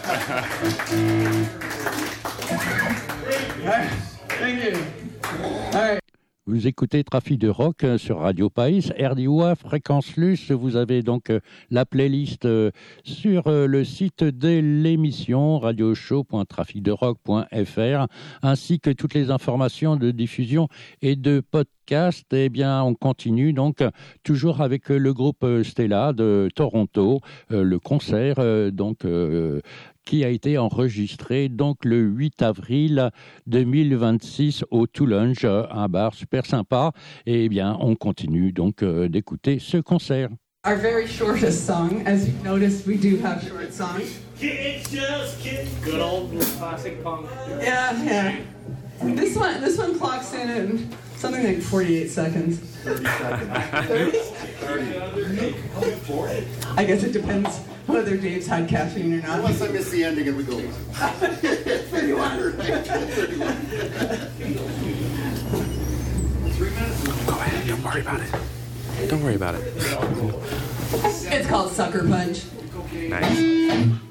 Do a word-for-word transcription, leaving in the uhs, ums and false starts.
Thank you. All right. Vous écoutez Trafic de Rock sur Radio País, R D O A, Fréquence Luce. Vous avez donc la playlist sur le site de l'émission radioshow point trafic de rock point f r ainsi que toutes les informations de diffusion et de podcast. Eh bien, on continue donc toujours avec le groupe Stella de Toronto, le concert donc qui a été enregistré donc le huit avril deux mille vingt-six au Toulonge, un bar super sympa. Et bien, on continue donc euh, d'écouter ce concert. Our very shortest song, as you've noticed, we do have short songs. It's just kidding. Good old classic punk. Yeah, yeah. This one, this one clocks in at something like forty-eight seconds. thirty seconds. thirty? thirty. forty. I guess it depends whether Dave's had caffeine or not. Unless I miss the ending and we go. thirty-one. Go ahead, don't worry about it. Don't worry about it. It's called Sucker Punch. Nice.